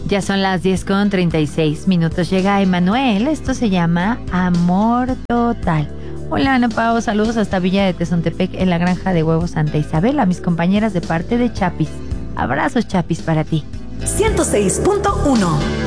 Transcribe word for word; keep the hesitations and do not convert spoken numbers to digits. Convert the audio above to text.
Ya son las diez con treinta y seis minutos. Llega Emanuel. Esto se llama Amor Total. Hola, Ana Pao. Saludos hasta Villa de Tezontepec, en la granja de huevos Santa Isabel, a mis compañeras de parte de Chapis. Abrazos, Chapis, para ti. ciento seis punto uno